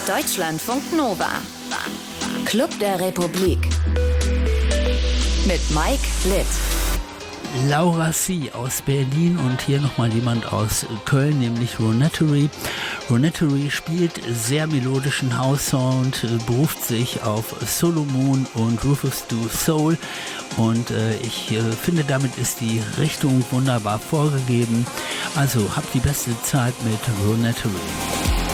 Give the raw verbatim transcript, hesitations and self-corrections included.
Deutschlandfunk Nova. Club der Republik. Mit Mike Litt. Laura C. aus Berlin und hier nochmal jemand aus Köln, nämlich Ronetery. Ronetery spielt sehr melodischen House-Sound, beruft sich auf Solomon und Rufus Du Soul und äh, ich äh, finde, damit ist die Richtung wunderbar vorgegeben. Also habt die beste Zeit mit Ronetery.